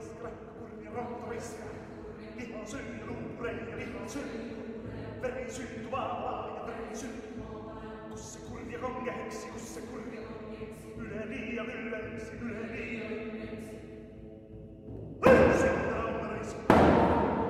raiska, kurja rauta raiska. Liha syy, luure ja liha syy. Veri syy, vaalaa ja veri syy.